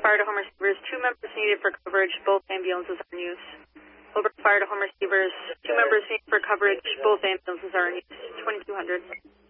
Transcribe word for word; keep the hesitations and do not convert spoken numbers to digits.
Fire to home receivers, two members needed for coverage, both ambulances are in use. Over Fire to home receivers, two members needed for coverage, both ambulances are in use, twenty-two hundred.